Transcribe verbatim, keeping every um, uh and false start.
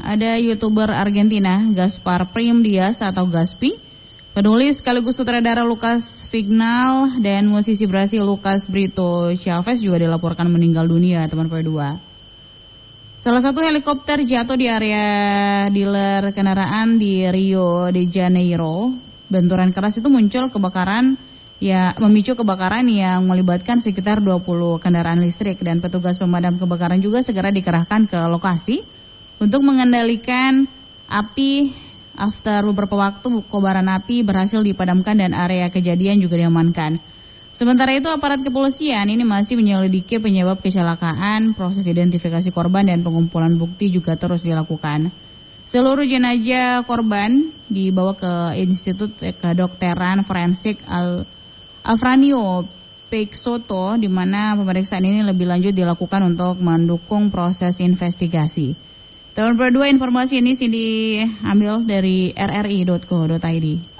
ada YouTuber Argentina Gaspar Prim Diaz atau Gaspi, penulis sekaligus sutradara Lucas Vignal, dan musisi Brasil Lucas Brito Chavez juga dilaporkan meninggal dunia, teman P dua. Salah satu helikopter jatuh di area dealer kendaraan di Rio de Janeiro. Benturan keras itu muncul kebakaran ya memicu kebakaran yang melibatkan sekitar dua puluh kendaraan listrik, dan petugas pemadam kebakaran juga segera dikerahkan ke lokasi untuk mengendalikan api. After beberapa waktu kobaran api berhasil dipadamkan dan area kejadian juga diamankan. Sementara itu aparat kepolisian ini masih menyelidiki penyebab kecelakaan, proses identifikasi korban dan pengumpulan bukti juga terus dilakukan. Seluruh jenazah korban dibawa ke Institut Kedokteran Forensik Al Afranio Peixoto, di mana pemeriksaan ini lebih lanjut dilakukan untuk mendukung proses investigasi. Tahun berdua informasi ini sih diambil dari r r i dot co dot i d.